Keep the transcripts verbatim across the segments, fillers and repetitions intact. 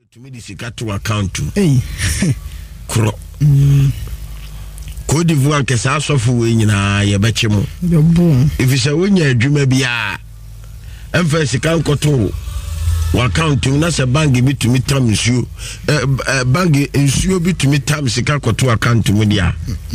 to me this to account to hey kro Cote d'Ivoire ke sa sofu we nyina ye beche mu yo bon if you say when you adwuma bia emfa sika nkoto wa account na se bank bi to me tam nsuo eh bank nsuo bi to me tam sika koto account mu dia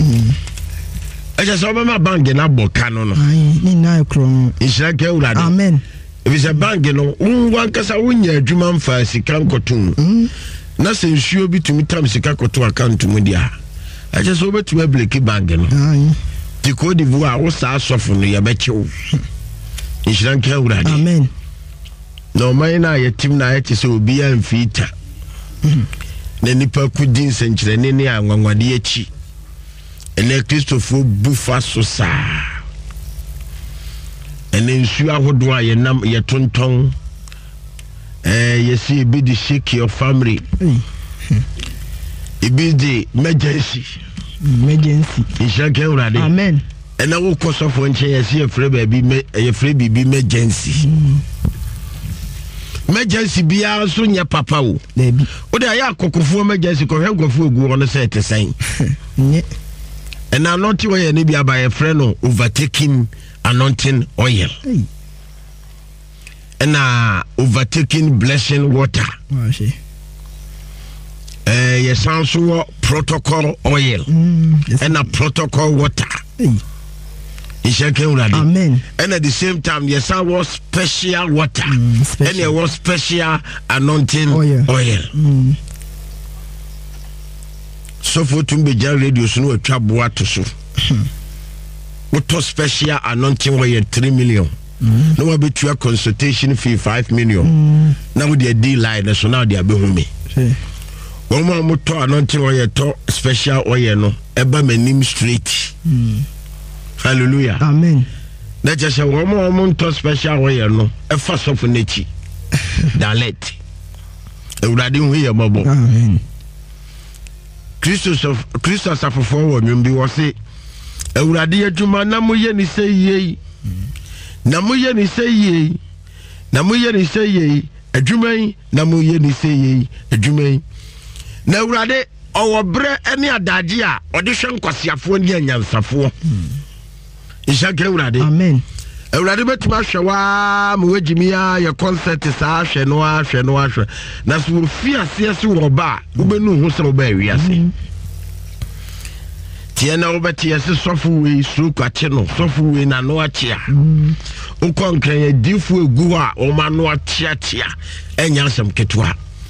e just so ma bank na boka no no ai ni na kro insha ke urade amen if you say bank no unwan kasa wonya adwuma mfa sika nkoto na se nsuo bi to me tam sika koto account mu dia I just over to a blacky bag. The Cote d'Ivoire was our soften your betcho. You shouldn't care what I did. Amen. No, my na team night is so be and feet. Then the percudin century, and any and one wadiachi. And then Christopher Buffa so sa. And then sure what do I num your ton tongue? Eh, you see, be the shake your family. It be the emergency. Emergency. Inshallah, already. Amen. And I will cost of one chance here for a baby, a free baby emergency. Emergency be also in your papa. Baby. What are you cooking for emergency? Because I'm going to go on the set the same. And I'm not where any be by a friend overtaking anointing oil. And now overtaking blessing water. Eh, yes, also protocol oil mm, yes, and a protocol water. Hey. Amen. And at the same time, yes, I was special water mm, special. And there was special anointing oil. oil. Mm. So for to be jan radio, so no trouble what to so. What was special anointing oil three million? Mm. No, I bet you a consultation fee five million. Mm. Now with the deal line, so now they are behind me. Hey. One more to anointing oil to special oil no eba menim straight. Mm. Hallelujah. Amen. That just a one more to special oil no e first of nature. Dalet. E urade hu ye bobo. Amen. Christos of Christos of for we bi wo se e urade adwuma na moye ni se yi. Na moye ni se yi. Na moye ni se yi. Adwuma na moye ni se yi. Adwuma na urade owobre ene adaje a ode hwe nkwasiafo ne anyansafo ishaka urade amen urade betuma hwewa mo wagimia ye concert saa hwe no ahwe no ahwe na so fi ase woba ubenu hu se woba wiase tie na wobeti ase sofu we su kwache no sofu we na no achia ukonkran ye difu egu a o ma no achia chia enyansam ketua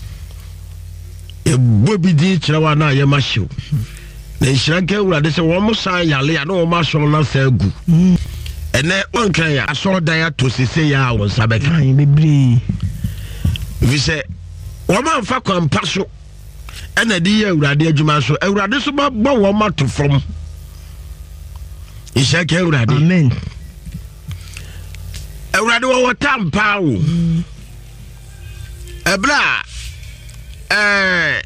e bobi di chirawa na ye mahyew na nshiraka urade se wo mo san yale ya na wo ma so na sa agu ene wonkan ya aso dan ya to sese ya wo sabeka ai bebre vi se wo ma mfa kwampa so ena di ya urade adwuma so urade so ba bo wo ma to from nshiraka urade amen urade wo tampa wo ebra eh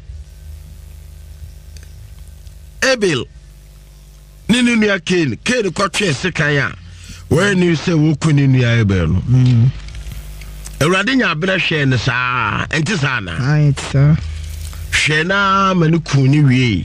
Abel ninu nua Cain Cain kwatwe sekan a we ni se wo kuni nua Abel no mm Ewurade nya abere hwe ne saa enti saa na ai tsa hwe na manu kuni wie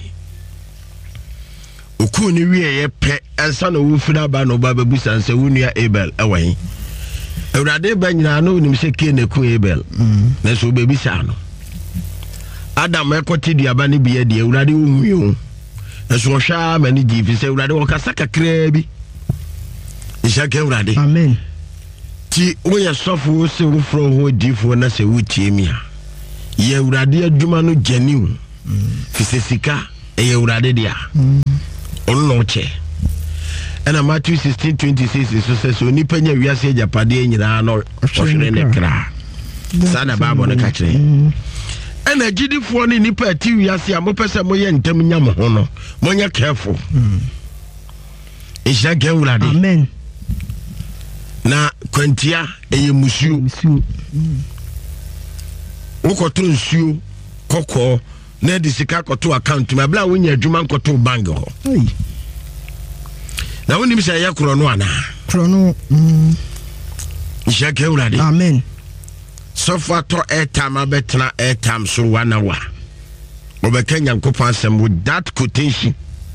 okuni wie ye pe ensa na wo fina ba no ba babusa nse wo nua Abel ewan Ewurade ba nyina no nim se Cain ne ku Abel mm na so babisa no Adam ekoti diaba ne biye de Ewurade wo huyo eso hwa mani gifi se Ewurade wo kasa kakra bi ishaka Ewurade amen ti wo ye sofo se wo fro ho difo na se wutie mi ha ye Ewurade adwuma no janiu fisesika e ye Ewurade dia onno che ena Matthew sixteen twenty-six so se so nipa nya wiase japade nyina no ohwere ne kra sana babo ne ka kire ena gidifo ni nipa ati wiase a mopese moye ntam nya mo ho no monya careful mm ishaka Ewurade amen na kwantia eye musuo musuo ukoto nsuo kokko na de sika koto account ma bla wonya adwuma nkoto bank ho ai na woni misa ya kro no ana kro no mm ishaka Ewurade amen sɔfo atɔ airtime abɛtena airtime so one hour ɔbɛka nyankopɔn asɛm with that quotation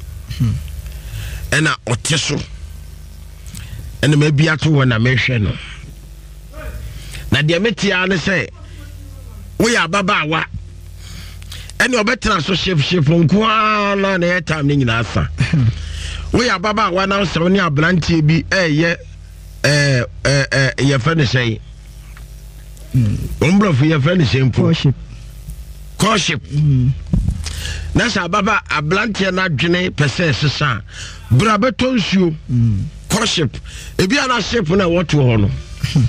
ɛna ɔte so ɛna mabi ato wɔ na mehwɛ no na deɛ metia ne sɛ woyɛ ababaawa ɛne ɔbɛtena so hyefhyef nko ara na na airtime ne nyinaa sa woyɛ ababaawa na sɛ wo ne abranteɛ bi ɛyɛ ɛɛ ɛɛ yɛfɛ ne sɛ ombrofo yɛfɛ ne sɛ mpo Courtship. Courtship. Na sɛ ababa abranteɛ no adwene pɛ sɛ ɛsesa bra bɛtɔ nsuo courtship ebi ana ship na wɔto hɔ no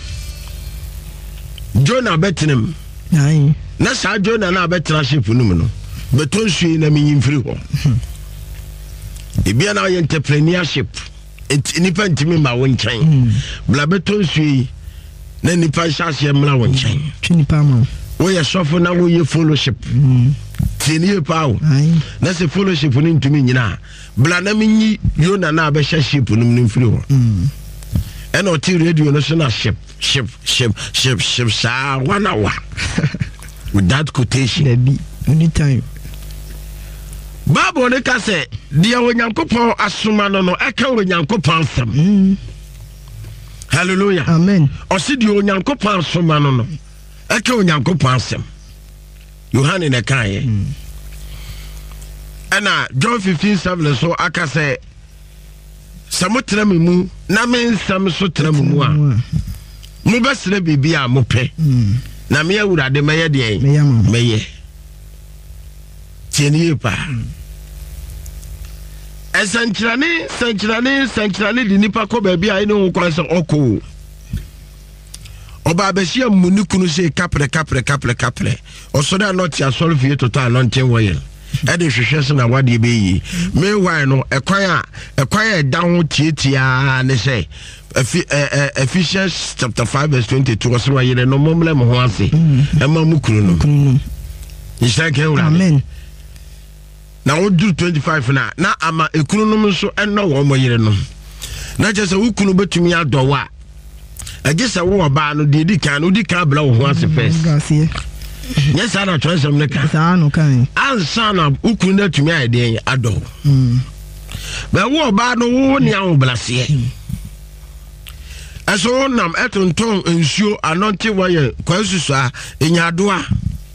Jonah bɛtenam Aye. na saa Jonah na bɛtena ship no mu no bɛtɔ nsuo na menyi mfiri hɔ ebi ana yɛ entrepreneurship nipa ntimi ma wo nkyɛn bra bɛtɔ nsuo na nipa hyɛ mla wo nkyɛn Twini pa ma. woyɛ sɔfo na woyɛ fellowship tinie pa wo na sɛ fellowship no ntumi nyina bla na menyi Jonah na bɛhyɛ ship no mu mfiri hɔ ɛna ɔte radio no so na ship ship ship ship ship saa one hour with that quotation Debi. Anytime. Bible ne ka sɛ deɛ Onyankopɔn asoma no no ɛka Onyankopɔn asɛm hallelujah Amen. ɔsi deɛ Onyankopɔn asoma no no ɛka Onyankopɔn asɛm Yohane ne kaeɛ ɛna John fifteen seven so aka sɛ sɛ motena me mu na me nsɛm so tena me mu a mobɛsrɛ biribi a mopɛ na me Awurade mɛyɛ deɛ mɛyɛ tiɛ ne paa ɛsɛnkyerɛne sɛnkyerɛne sɛnkyerɛne de nipa kɔ baabi a ɛne ho kwan sɛ ɔkɔ ɔba abɛhyia mmuni kunu sɛ kapre kapre kapre kapre ɔsɔre anɔte asɔre fie toto anɔnten wɔyɛ ɛde hwehwɛ so na wadeɛ bɛyi meanwhile no ɛkwan a ɛkwan a ɛda ho tietia ne sɛ Ephesians chapter five verse twenty-two ɔsoro ayere no momlɛ mo ho ase ɛma mu kunu no nhyira nka Awurade Amen. na woduru twenty-five na na ama ekunu no nso ɛnɔ wɔ mo yere no na kyerɛ sɛ wo kunu bɛtumi adɔwo a ɛgye sɛ wo ɔbaa no deɛ di kan no di kan bla wo ho ase first Gasie. nyɛ saa na twɛnsɛm ne ka Saa no kan. ansa na wo kunu no atumi ayɛ deɛ adɔwo Mm. bɛ wo ɔbaa no wo ne awo blaseɛ ɛso wo nam ɛtontɔn nsuo anɔnte wɔyɛ kwansusu a ɛnyadoa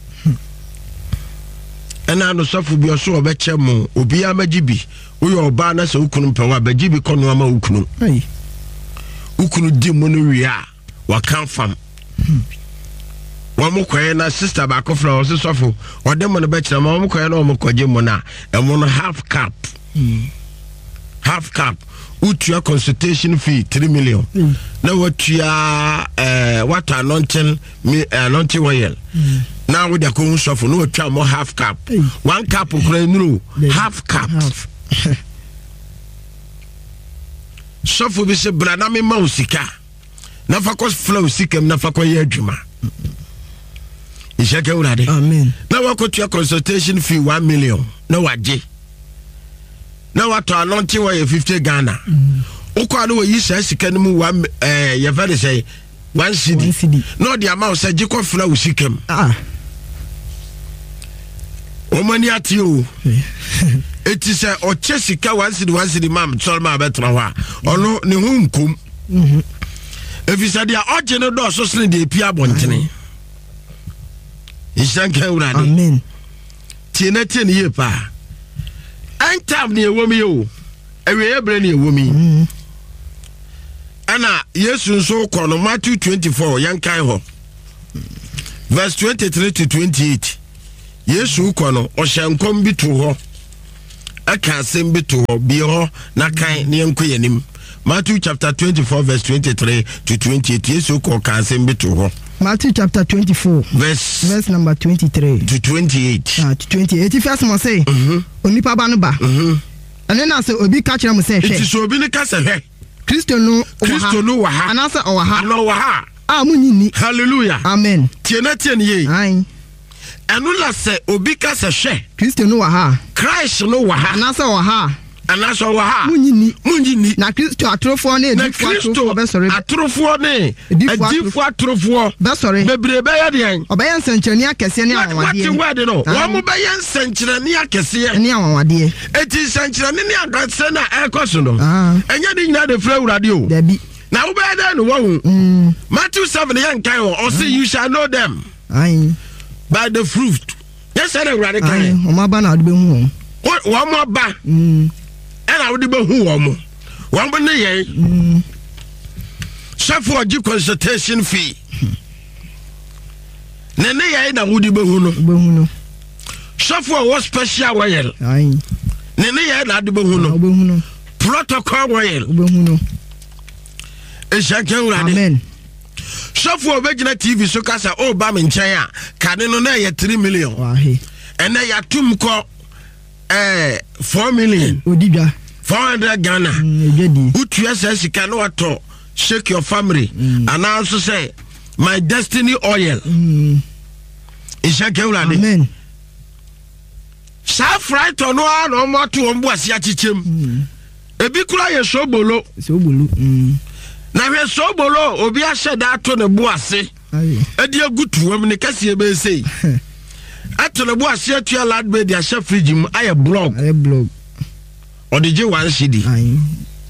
ɛna no sɔfo bi ɔso ɔbɛkyɛ mo obi amagye bi woyɛ ɔbaa na sɛ wo kunu mpɛ wa bɛgye bi kɔ no ama wo kunu Hey. wo kunu di mu no wie a waka fam wɔn mo kɔɛ na sister baako fira ɔso sɔfo ɔde mo no bɛkyerɛ ma wɔn mo kɔɛ na wɔn kɔgye mo na ɛmo no half cap half cap utua consultation fee three million na watua eh what anonten me anonten oil na wo de ko sofo no watua mo half cap one cap kura nuru half cap sofo bi se bra na me ma usika na fa ko flow sikam na fa ko ye adwuma ishake urade Amen. na wakotua consultation fee one million na waje na wato anonte wa fifty Ghana ukwa no yi sa sika no mu one eh ye very say one C D no the amount say jiko fla usikam Ah. o mani ati o eti say o che sika one C D one C D mam tol ma betra ho a ono ne hu nkom Mhm. efi say dia oje no do so sene de pia bontene ishanka urade Amen. tiene tiene ye pa antam ne ewomi yo ewe ebre ne ewomi ana Yesu nso kɔ no Matthew twenty-four yankan ho verse twenty-three to twenty-eight Yesu kɔ no ɔhyɛnkom bi to ho aka asɛm bi to ho bi ho na kan ne yanko yanim Matthew chapter twenty-four verse twenty-three to twenty-eight Yesu kɔ ka asɛm bi to ho Matthew chapter twenty-four verse verse number twenty-three to twenty-eight ah to twenty-eight if you mo say mhm onipa ba no ba mhm ene na say obi ka kire mo say hwe it is obi ne ka sɛ hwɛ Kristo no Kristo no wa ha anasa o wa ha no wa ha ah munyini hallelujah Amen. tiene tiene ye Aye. ɛno la sɛ obi ka sɛ hwɛ Kristo no wa ha Christ no wa ha anasa o wa ha anaso wa ha munyini munyini na Kristo atrofo na edifo atrofo be sori atrofo ne edifo atrofo be sori bebre be ya den obaye nsankyerani akese ne awawade what word no wa mo be ya nsankyerani akese ne awawade eti nsankyerani ne akese na ekoso no ah enya de nyina de fra urade o dabi na wo be da no wo mm Matthew seven yan kai o say you shall know them ai by the fruit yes say urade kai o ma ba na ade be hu o wa mo ba mm ena wo de be hu wo mo wo mo ne ye mm safo gi consultation fee ne ne ye na wo de be hu no be hu no safo wo special royal ai ne ne ye na de be hu no be hu no protocol royal be hu no e shankan urade amen safo obegina T V so kasa o ba me nchen a kane no na ye three million wahe ene ya tum ko eh four million odidwa four hundred Ghana ejedi utu asa sika no wato shake your family and also say my destiny oil mm e shankan urade amen sa fright ono a no mo to ombo ase achichem ebi kura ye sobolo sobolo mm na hwe sobolo obi a sheda ato ne bo ase ai edi agutuwam ne kase be sei ato ne bo ase atua lad be dia sha fridge mu aye blog ai blog odije one C D ai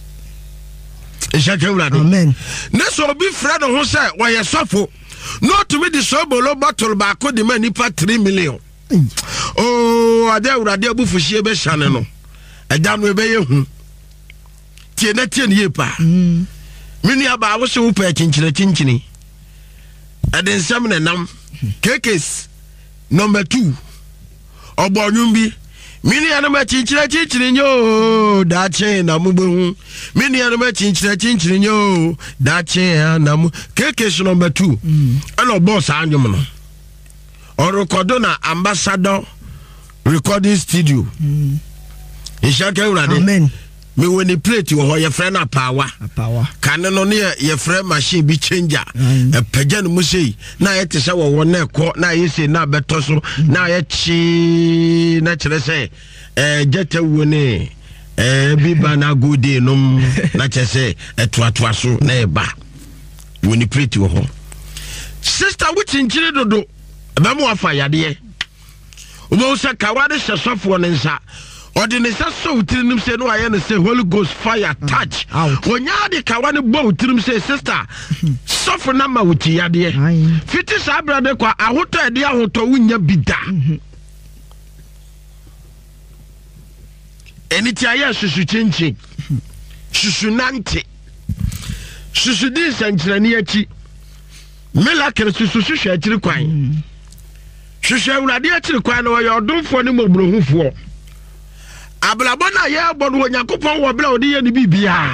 e sha kewrade amen ne so obi fra no ho se wo ye sofo no to me di sobolo bottle ba ko di mani pa three million ai oh ade urade abufuhie be shane no eda no be ye hu tie na tie ne ye pa mm mini aba wo se wo pa chinchire chinchini ade nsam ne nam kekes number two obonyumbi mini anama chinchire chinchini nyo da chen na mubehu mini anama chinchire chinchini nyo da chen na mu kekes number two ana boss anyum no o record na ambassador recording studio mm ishaka urade amen me woni plate wo ho ye frɛ na power power kane no ne ye frɛ machine bi changer e pagya no musei na ye te sɛ wo wo na ekɔ na ye se na beto so na ye chi na kyerɛ sɛ eh jeta wo ne eh bi bana gode nom na kyerɛ sɛ etoatoa so na e ba woni plate wo ho sister wo chinchire dodo ba mu afa yade wo se kawade hwesofo ne nsa ordinary so utirim say no aye no say Holy Ghost fire touch onya de kawa ne bo utirim say sister suffer na ma wuti yade fiti sa brade kwa ahoto ede ahoto wunya bida eni ti aye susu chinchin susu nante susu din sanchirani achi miracle susu susu achiri kwan susu awurade achiri kwan no yo domfo ne mobrohufo ablabona ye bodo Yakobon wo bla odi ye ni bibia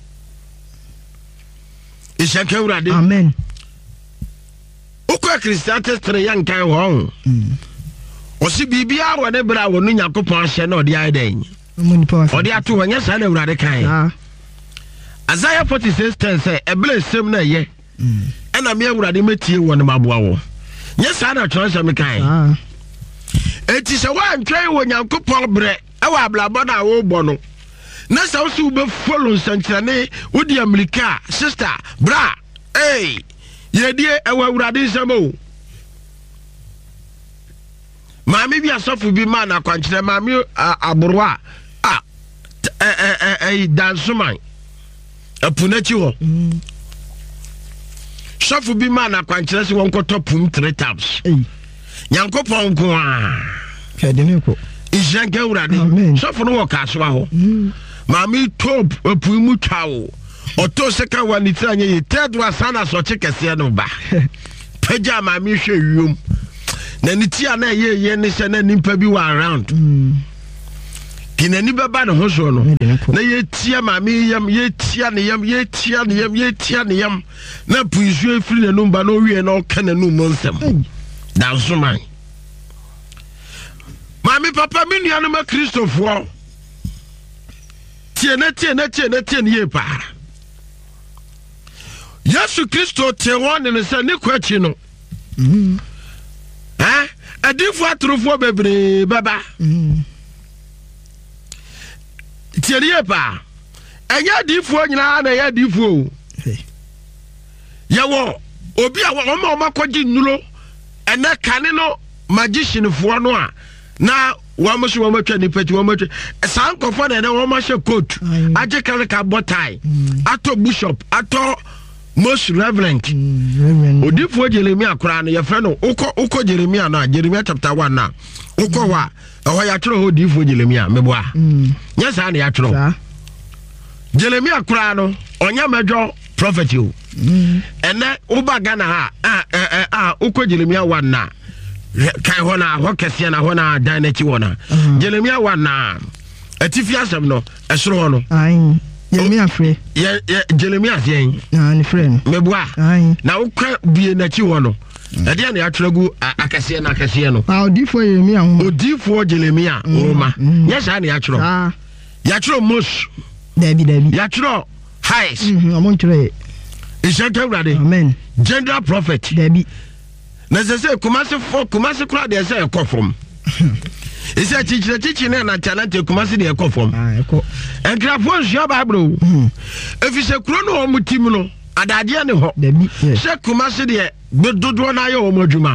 ishake urade amen ukwa Christian testre yan kan wo osi bibia wo ne bra wo no Yakobon hye na odi aiden odi ato wo nya sa na urade kan Isaiah forty-six ten say ebele sem na ye ena me urade metie wo ne maboa wo nya sa na chonse me kan eti se wa ntwe wo Yakobon bre ewa ablabo na wo bo no na sa wo su be follow sanchirane wo di America sister bra eh ye die ewa urade nsemo mami bi asofu bi ma na kwankyere mami aborwa ah eh eh eh dansuman apunachi ho sofu bi ma na kwankyere se won kotopum three times eh Yankopon ko a kedene ko Ishanke urade sofo no woka so ho mami top apu mu twawo oto seka wani tranye ye third one sana so chekese no ba paja mami hwe wiom na ni tia na ye ye ne se na nimpa bi wa around kinani beba ne ho so no na ye tia mami yam ye tia ne yam ye tia ne yam ye tia ne yam na pu isu efiri ne no ba no wie na o kana no mo nsem dan so man Mami papa mi nua no ma Christopher tie na tie na tie na tie ne pa Yesu Kristo tie won ne se ne kwachi no mhm eh adifo atrofo bebre baba mhm tiye pa enya difuo nyina na ya difuo yawo obi a wo ma makoji nulo ene kane no magician fo no a na wa mo so wa matwa ni pati wa matwa san kofo na na wa ma hye coat aje kare ka botai ato bishop ato most reverend odifuo Jeremia kura no ye fre no uko uko Jeremia na Jeremia chapter one na uko wa ho ya tro odifuo Jeremia meboa nya sa na ya tro Jeremia kura no onya medwo prophet o ene uba Ghana ha ah eh ah uko Jeremia one na kai hona ho kese na hona dan na chi wona Jeremia one na atifi asem no esoro no ai Jeremia free ye Jeremia yen na ni friend meboa na ukwa bie na chi wono e de na ya tweragu akese na akese no ah odifo Jeremia ho odifo Jeremia oma nya sha na ya twero ah ya twero mos dabi dabi ya twero highs mhm amon twere Ishaka urade amen general prophet dabi na se se kumase fo kumase kura de se ekofom ise chichire chichi na na talent kumase de ekofom ah eko enkrafo nsia bible efise kuro no omutim no adade ne ho dabi se kumase de gbedodo na ye omadwuma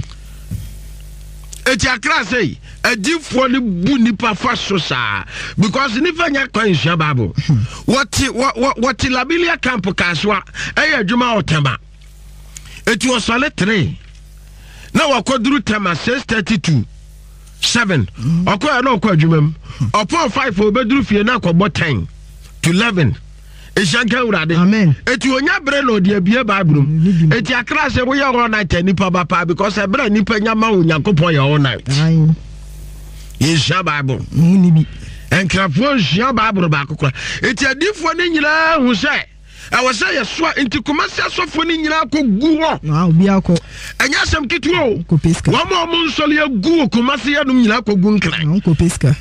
eti akra sei adifo ne bu nipa fa so saa because nifa nya kwan nsia bible what what labilia camp kaswa eye adwuma otema eti osole three na wakoduru tema six thirty-two seven okoya na okwa adwumam opo five obeduru fie na akobọ ten to eleven eshanka urade amen eti onya bre no de abie bible eti akra se wo ye all night nipa bapa because e bre nipa nya ma onyankopon ye all night ai yesha bible ni bi enkrafo nsia bible ba kokora eti adifo ne nyina hu se I was say so into commercial software in Yako Guo. Now be alco. And yasam kitwo. Copisca. One more monsolia Guo, Commercia Yako Gunkla. Uncle Pisca.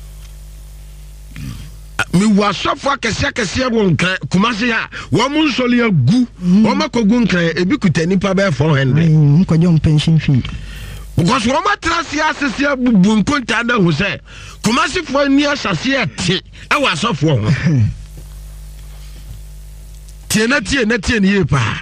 Me was software Cassia won't Commercia. One monsolia Gu, Omako Gunkla, a bicuteni pabe for Henry. Uncle John pension fee. Because one more trasia Cecilia Bunkuntada who said, Commercia for near Sasia tea. I was off one. Tiena tiena tiena ye pa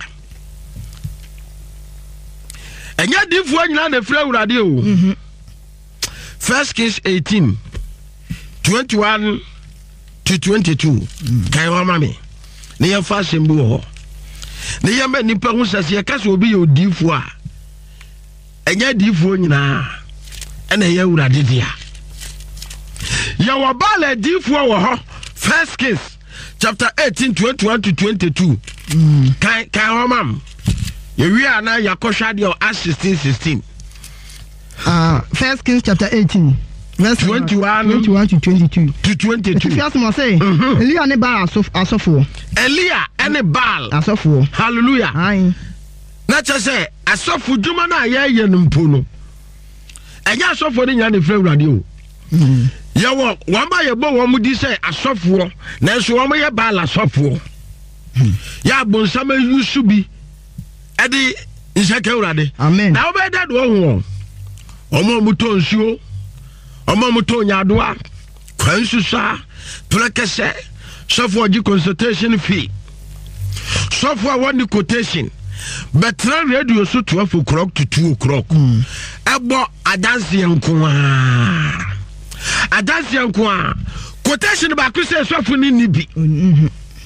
enya difu anyina na fra urade o mhm First Kings eighteen twenty-one to twenty-two kai wa mame ne ya fa sembu ho ne ya ma nipa hu sase ya kase obi ye odifu a enya difu anyina ena ya urade dia ya wa bala difu wo ho First Kings chapter eighteen twenty-one to twenty-two mm. Kai kai homam ye wi ana yakosha de Acts sixteen sixteen ah First Kings chapter eighteen verse twenty-one twenty-one to twenty-two to twenty-two first mo say Elia ne Baal asof asofo Elia ene Baal asofo hallelujah ai na che say asofo djuma na ye ye numpo no enya asofo ni nya ne fra urade o mm. Yawo wamba ye bo wo mudi say asofo na so wo ye Baal asofo ya bonsama yusu bi edi Ishaka urade amen na obeda do ho omo muto nsuo omo muto nyadoa kwansusa plekese sofo gi consultation fee sofo one quotation betra radio so twelve o'clock to two o'clock mm. Ebo adanse nkoa adanse nkoa quotation ba ku say sofo ni nibi mhm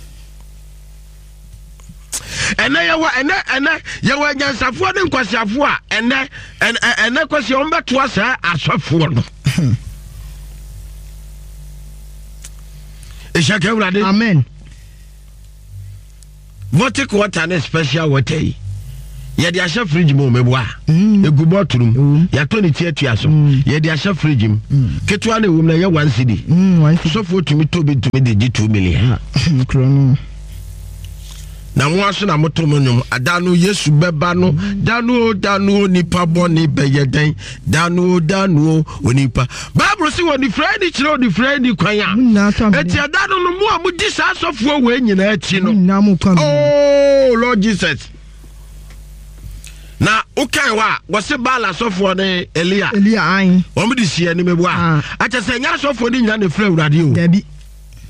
ene yawa ene ene yawa nyansafo ne nkwasiafo a ene ene kwasi on beto asa asofo no Ishaka urade amen vote water na special water yi ye de asha fridge mo meboa egu botrum ya to ni tietia so ye de asha fridge m ketwa na ewum na ye one cedi so for tumi to be tumi de two million krono na mo aso na motom nyom adanu Yesu beba no danu danu nipa boni beyeden danu danu onipa Bible si woni friend chiro odi friend kwan ya eti adanu no mu amudi sa asofo we nyina achi no oh Lord Jesus na ukai wa wose Baal asofo ne Elia Elia ai omudi sie ni mebua acha se nya asofo ni nyina ne fra urade o dabi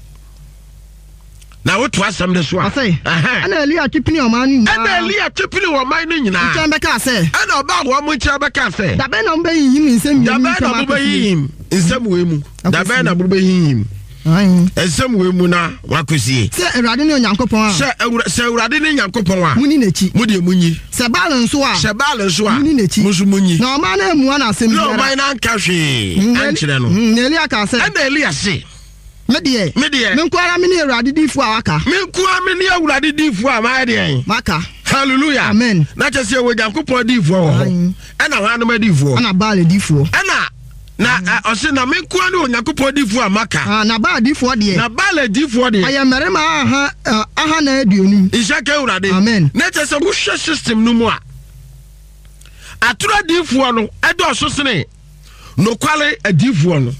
na woto asɛm de so a ana Elia twepini o man ni ana Elia twepini o man ni nyina nkyɛn bɛka sɛ ana ɔba wo mo nkyɛn bɛka sɛ da bɛn na mbɛ yim nsɛm yim da bɛn na mbɛ yim nsɛm we mu da bɛn na mbɛ yim nsɛm we mu na wakosie sɛ Awurade ne Onyankopɔn a sɛ sɛ Awurade ne Nyankopɔn a muni n'akyi mu de munyi sɛ baal nso a sɛ baal nso a muni n'akyi musu munyi na ɔman na emu ana asɛm biara na ɔman na nka hwee ankyerɛ no na Elia ka sɛ ana Elia se Medie Medie menko ara me ne Awurade difo a waka menko ara me ne Awurade difo a ma de maka hallelujah amen na kyɛ sɛ wo Nyankopɔn difo wɔ ɛna ho anoma difo ana baal difo ɛna na ɔse na menko ara ne Nyankopɔn difo a maka ah na baal difo de na baal difo de ayɛ mmarima aha aha na aduonu Isaka Awurade amen na kyɛ sɛ wo hwɛ system no mu a atura difo no ɛdɔ so sene nokwale adifo no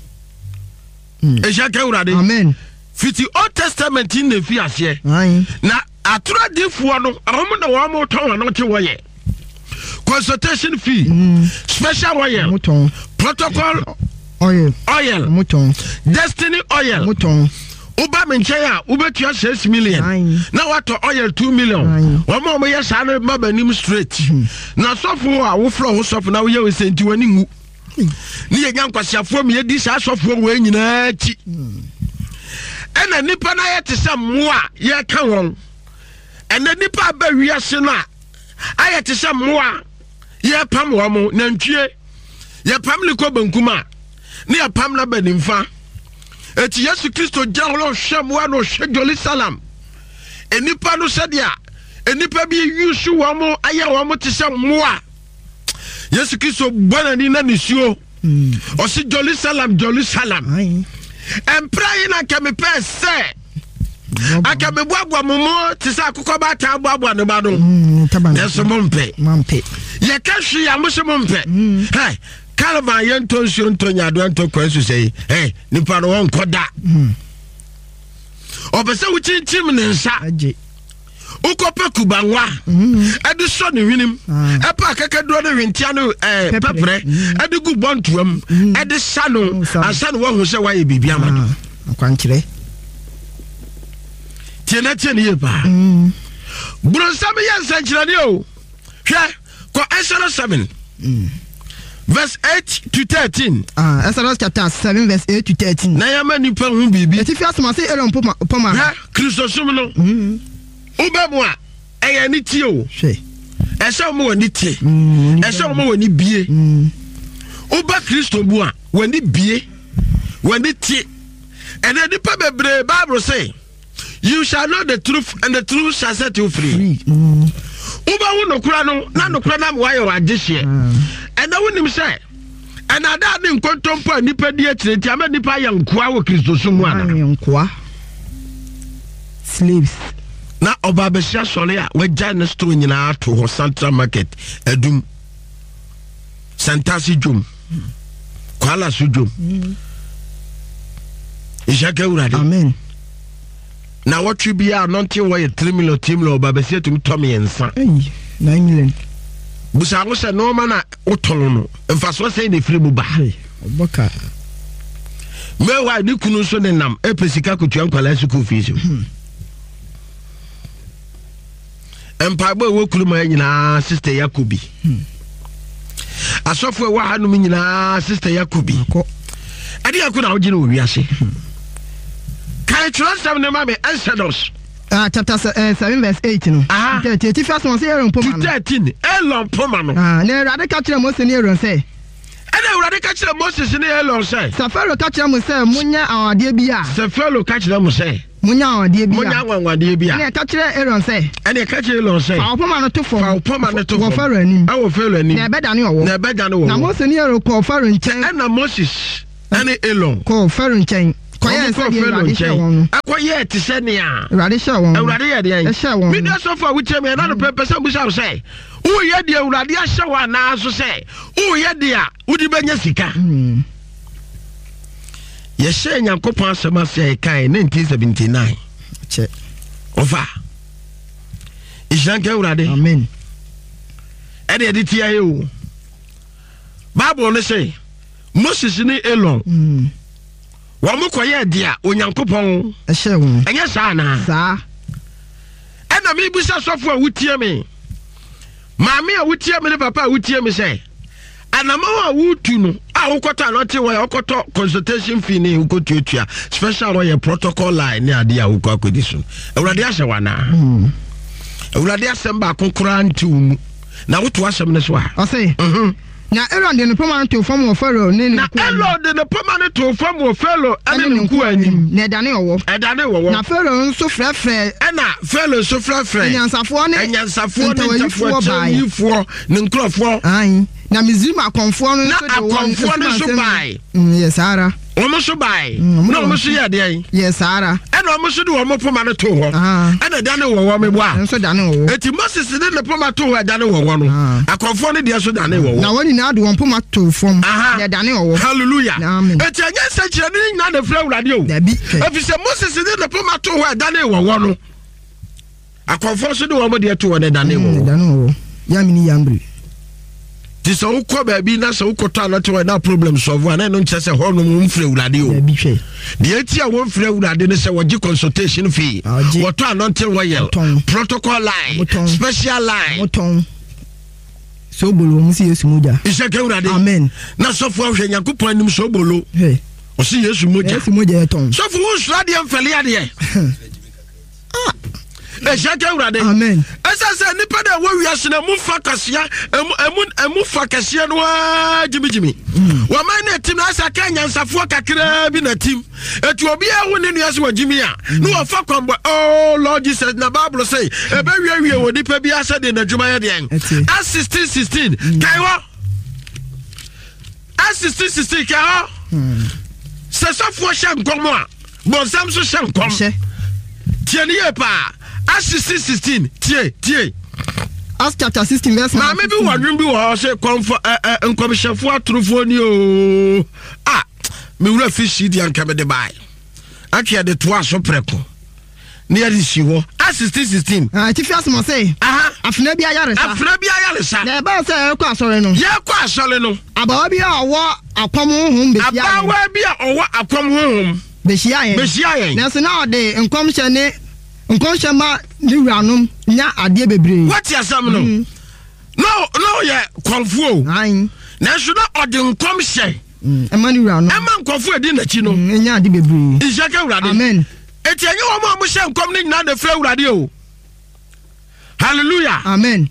Isaka Awurade amen fiti Old Testament in the fi ase na atura difo no ahom na wo mo ton no te wo ye consultation fee mm. special oil muton protocol oil oil muton destiny oil muton uba menche a ubetua six million Aye. Na wato oil two million wo mo mo ye sa na mabanim straight mm. na sofo a wo flo ho sofo na wo ye we senti wani ngu ni ye nyankwasiafo me di sa sofo wo nyina chi ena nipa na ye te se moa ye ka won ena nipa ba wiase na aye te se moa ye pam wo mo nantwie ye pam liko bankuma ne ye pam na banimfa eti Yesu Kristo jawlo hwemwa no hwe Jerusalem enipa no se dia enipa bi yusu wo mo aye wo mo te se moa Yesu Kristo bwana ni na nisuo o si Jerusalem Jerusalem emprai na ke me pese aka me boabua momo te sa akukọ ba ta boabua ne ba no yeso mompe mompe ye ka hwe ya mo se mompe hey kalma ye nto nsuo nto nyado nto kwansu sei hey nipa no won koda obese wo chinchim ne nsa ukope kubanwa edi so ne hwinim epa kakaduro ne hwentia no eh pepre edi gu bontuam edi sano asano wo hu se waye bibia ma do akwankyere tiena tiena ye ba bronsam ye nsankyerade o hwe ko Exodus seven verse eight to thirteen ah Exodus chapter seven verse eight to thirteen na ya mani pa hu bibi eti fi asoma se Aaron poma poma ha Kristo sum no ubemu a eye ni tie o hwe ese mo wani tie ese mo wani bie uba Kristo bu a wani bie wani tie and the people bebre Bible say you shall know the truth and the truth shall set you free uba wo nokura no na nokura na wa yo agehye and na wonim say and ada de nkontompo nipa di akireti ama nipa ya nkoa wo Kristo so mu ana nkoa slaves na oba behia sole a wagya ne store nyina ato ho Central Market adum Santasi Jom kwala su Jom Isaka Awurade amen na watwi bia nonte wo ye three million team lo oba behia tum tom yensa nine million busa wo se no ma na oton no mfa so se ne free mu ba oboka mewa ni kunu so ne nam epesika kotua nkwala school fees empabo wo kuluma nyina sister Yakobi asofo wa hanum nyina sister Yakobi ade akuna wo gine wo wiase kai transam ne mame Exodus ah chapter seven verse eight no thirty first one say Aaron poma no thirteen Elon poma no ah na Awurade ka kire Moses ne Aaron say ana Awurade ka kire Moses ne Elon say Safaro ka kire mo say munya awade bi a Safaro ka kire mo say munya awade bi a munya awade bi a na ka kire Aaron say ana ka kire Elon say fa poma no to fo fa poma no to fo Faro anim awo Faro anim na beda ne owo na beda ne owo na Moses ne Aaron ko Faro nchen ana Moses ana Elon ko Faro nchen koye se di Awurade hye won akoye te se ne a Awurade hye won Awurade ye de an hye won me dey so for we tell me na no pepesa busa say wo ye de Awurade hye won na so say wo ye de a wo di benya sika ye hye Nyankopon asema say kai nineteen seventy-nine che ofa Ishanka Awurade amen e de ti aye o Bible ne say Moses ni Elon Wa mo koye dia onyankopon. E hye wo. Enye sa na. Sa. Ena me busa sofo a wutie me. Maame a wutie me ne papa a wutie me say. Anama wa wutu no a wokota no te wa wokoto consultation fee ni wokotuatua special royal protocol line ni ade a wokọ akodi so. Awurade ahye wana. Mhm. Awurade asem ba konkora nti wu. Na woto asem ne so a. Ose. Mhm. Na Aaron de no permanent to form of Pharaoh ne ne ku. Na Aaron de no permanent to form of Pharaoh ene ne ku anim. Na edane owo. Edane owo. Na Pharaoh nso frefre. Ena Pharaoh nso frefre. Enyansafo ne. Enyansafo ne ntafo tayifo ne nkrofo. Ai. Na Misrim akonfo no nso de won. Akonfo ne so bai. Yes ara. Omo so bai. Na omo so ye de ai. Yes ara. Ena omo so de omo permanent to ho. Ena dane wowo me bo a. Nso dane wowo. Eti Moses de ne permanent to ho dane wowo no. Akonfo ne de so dane wowo. Na woni na de won permanent to form. Ya dane wowo. Hallelujah. Eti anya se kire ni na de fra Awurade o. Efise Moses de ne permanent to ho dane wowo no. Akonfo so de omo de to ho ne dane wowo. Dane wowo. Ya mini yambre. This all call baby, that's all cotton to a problem solve one and don't just a horn room free radio. The eighty one free would I didn't say what you consultation fee. What are not till royal protocol line, special line. So below, see you smoother. Is a good amen. Not so far when you could point him so below. Hey, or see you smoother. So for who's radiant Feliadia? Amen. As I said, nipa da wo wiase na mu fa kasia emu emu fa kasia no jimi jimi. Wa man na tim na asa kan nyansafo kakra bi na tim. Etu obi a wo ne nuase wa jimi a. No wa fa kwambo. Oh Lord Jesus, na Bible say, e be wie wie wo nipa bi asa de na dwuma ye den. As sixteen sixteen kai wo. As sixteen sixteen kai wo. Se safo hye nkomo a. Bon sam so hye nkom. Tieni e pa. As sixteen sixteen, tie, tie. As chapter sixteen, verse nine. Maybe one room be was a comfort and commission for Trufonio. Ah, me will fish the uncover the buy. Actually, the two are so preco. Near the shivo. As sixteen sixteen. Ah, if you must say, ah, Afnabia Yaris, Afnabia Yaris, never say a class or no. Ya qua soleno. About be a war, a come home, about where be or what a come home. Beshia, Beshia, that's nowadays, and come shane. Nkonche ma ni ranom nya ade bebre. What ya sam no? No, no ye konfuo. Ai. Na so na ode nkomhye. E ma ni ranom. E ma nkonfuo edi na chi no. Nya ade bebre. Isaka Awurade. Amen. Eti enye wo mo mo hye nkom ni nyina de fra Awurade o. Hallelujah. Amen.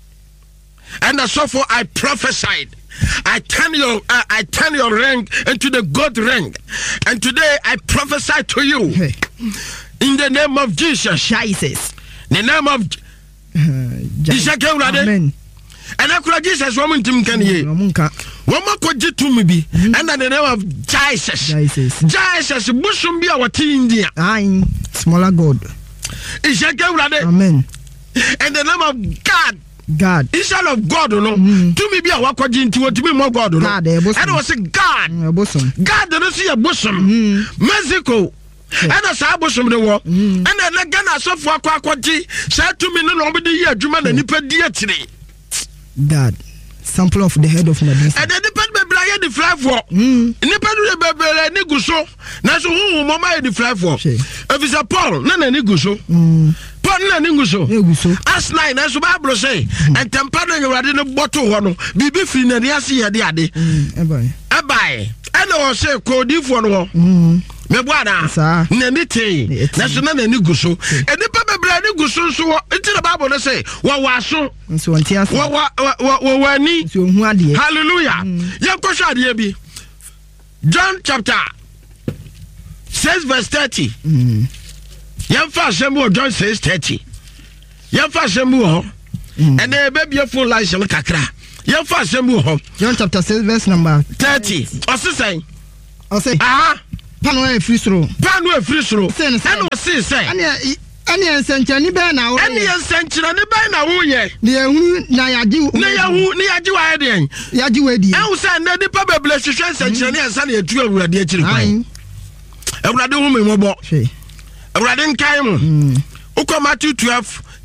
And so for I prophesied. I turn your uh, I turn your ring into the God ring. And today I prophesy to you. Hey. In the name of Jesus. Jesus. The name of Jesus. Amen. And I could Jesus woman Tim can ye. Woman could you to me be. And the name of Jesus. Jesus. Jesus. Bushum be our tea India. I smaller God. Amen. And the name of God. God. Instead of God, no. To me be a walk into what to be more God. God. And it was a God. God didn't see a bosom. Mexico. And a sabosum the war, and then again, I saw for quality, said to me, no, nobody here, Juman and Nipper dear today. God, sample of the head of Medicine. And then the pen be Brian the fly for Nipper Niguso, Naso who Mama the fly for. If it's a Paul, none and Niguso, Paul and Niguso, as nine as Bible say, and Tampana you are in a bottle one, be beefing and Yassi a daddy. A buy, and I was say, Cody for no. Me bwana na nite na so na ni guso e ni pa bebra ni guso so nti the Bible no say wa waso nso nti asa wa wa wa wani nso hu ade hallelujah ye ko hwa ade bi John chapter six verse thirty mm ye fa sembo John six thirty ye fa sembo ho and e be beautiful license kakra ye fa sembo ho John chapter six verse number thirty o se say o say ah pano e free throw pano e free throw and o se say ani ani ensenchani be na wo ani ensenchani be na wo ye na ehunu na yaji na yahu na yaji wa ye den yaji wedi e wo say na nipa beble hwehwe ensenchani ensa na etu Awurade akiri kwan Awurade hu me mobo Awurade nkai mu uko Matthew twelve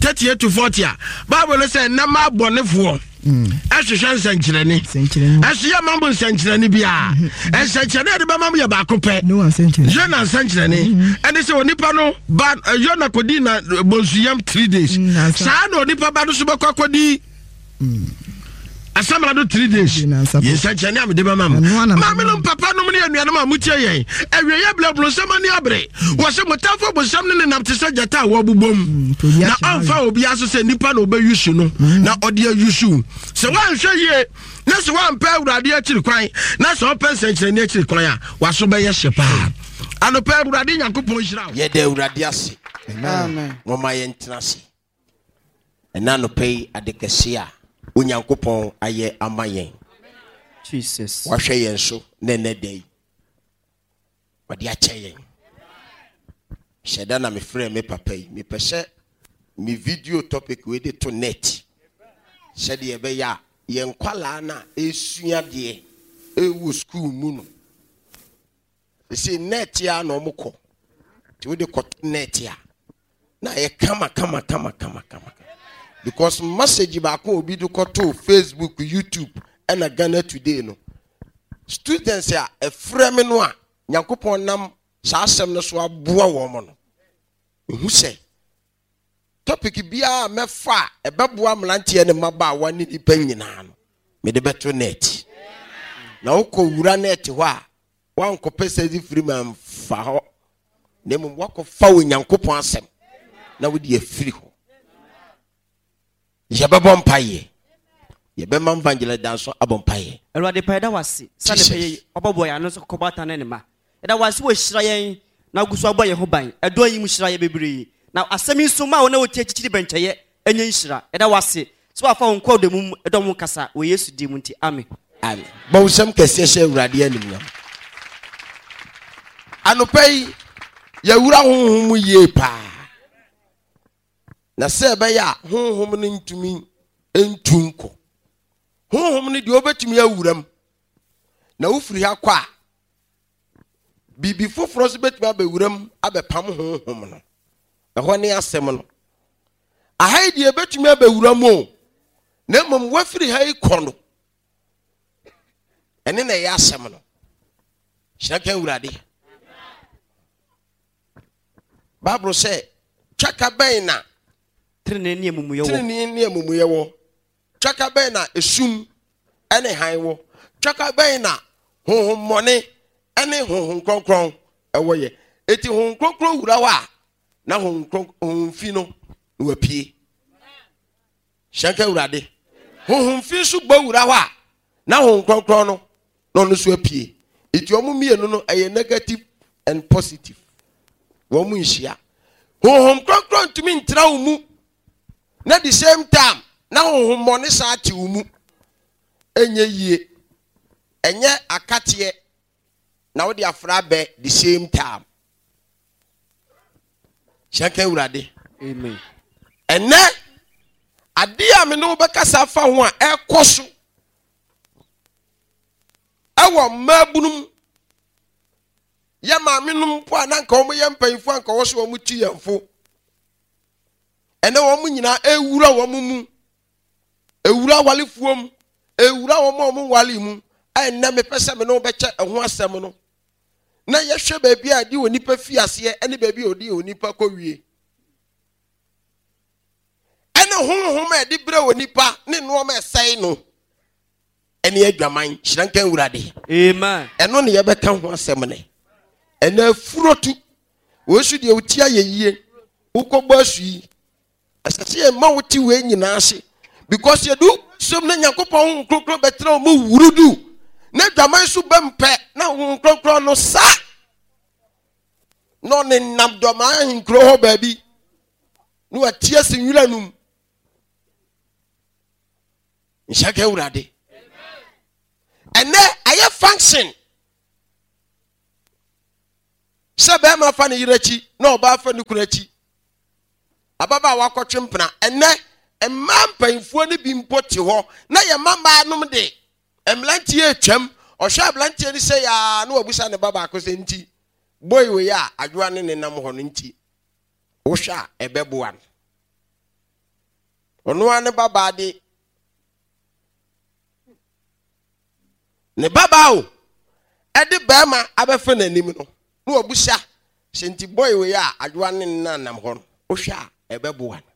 thirty-eight to forty a Bible say na ma bonefo ahwehwe nsankyerene ahwe mambo nsankyerene bia nsankyerene de ba mam ye ba kopɛ no nsankyerene Jona nsankyerene ene se onipa no ba Jona kodi na bonsuyam three days saa na onipa ba no so bakwa kodi asamra do three days nsankyerene am de ba mam mam no papa no ne anuanom a mutie yen awieye bla blo samani abre wo se motafo bosam ne nam te se jata wo bubom na amfa obi aso se nipa no be yusu no na ode yusu se wan hwe ye na se wan pa awurade akiri kwan na se open nsankyerene akiri kwan a waso be ye hyepa ano pa awurade Nyankopɔn hyira ye de awurade ase amen mo ma ye ntena se ena no pay adekese a Onyankopɔn aye amayen Jesus wa hwe yen so na ne dai wadi ache yen sheda na me frɛ me papa yi me pese me video topic we dey to net shede ye be ya yen kwala na esua de e wo school mu no se net ya na omukɔ ti we dey net ya na ye kama kama kama kama kama because message ba ko obi do ko to Facebook, YouTube and a Ghana Today no students ya e frɛ me no a Nyankopɔn nam saa asɛm no so aboa wo mo no ehu sɛ topic bia me fa e beboa mlantie ne maba wa ne dipa nyina no me de beto net na ukɔ wura net ho a wan ko pesa di free man fa ho ne mo wakɔ fa wo Nyankopɔn asɛm na wo di afiri ho Yababon paye. Yabema mvangela danso abon paye. Elwade paye da wasi. Sane paye oboboy anonso kobata ne ma. Eda wasi wo hyira yen na guso aboye ho ban. Edo yi mu hyira ye bebre. Na asemi so ma wona wo tiachichiri bencheye enye hyira. Eda wasi. So afa won kwa odemu edo mu kasa wo Yesu di mu nti. Amen. Amen. Ba usam kese hye urade anim. Anopai ya wura honhom ye pa. Na se be ya honhom ne ntumi entunko honhom ne de obetumi awuram na ufiri ha kwa bibi foforo so betumi abewuram abepam honhom no eho ne asem no ahai de betumi abewuram o na mom wafiri ha ikono ene na ya asem no shaka urade Bible say chaka baina Trene ni emumuye wo. Trene ni emumuye wo. Twaka ben na esum ene han wo. Twaka ben na honhom mone ene honhom kronkron ewo ye. Eti honhom kronkron wura wa na honhom honhom fi no wa pie. Shanka urade. Honhom fi so ba wura wa na honhom kronkron no no no so apie. Eti omo mienu no eye negative and positive. Wo mu nhia. Honhom kronkron tumi ntra wo mu. Na the same time na honhom mone sa ati wo mu enye yie enye akatie na wo de afra be the same time shaka urade amen ene ade a me no be kasa fa ho a ekoso ewo mabunum ya ma menum po ananka wo ye mpanfo anka wo so wo mu ti yamfo ene wo mu nyina ewura wo mu mu ewura walefuom ewura wo mu mu wale mu enne me pese me no be che ho asem no na ye hwe ba bia di onipa fiase ene ba bia odi onipa kowie ene honhom e di bre onipa ne no ma esai no ene adwaman hyirankan urade amen eno ne ye be ka ho asem ne ene afurotu wo su de otia ye yie ukogbo asui asase ma woti we nyina ase because you do some na Yakopon krokro betra mu wurudu na dwaman so bempe na hu krokro no sa no ne nam dwaman hinkro ho baabi no atia senwura num nshaka urade ene aye function sebe ma fa ne yirachi na oba fa ne kurachi ababa wakotwempna ene emma mpanfuo ne bi mpoti ho na ye mama nom de emlantie atwam ohwa ablantie ni se ya na wabusa ne baba akose nti boy we ya adwoa ne ne nam ho no nti ohwa ebeboa ɔno ane baba de ne baba o ɛde bɛrima abɛfɛ n'anim no na wabusa senti boy we a adwa ne na nam hɔ no wohwɛ a ɛbɛboa